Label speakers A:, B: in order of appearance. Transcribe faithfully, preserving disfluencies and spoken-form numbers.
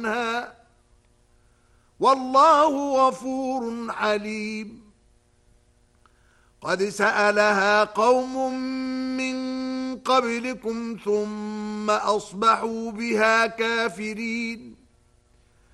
A: عنها والله غفور حليم. قد سألها قوم من قبلكم ثم أصبحوا بها كافرين.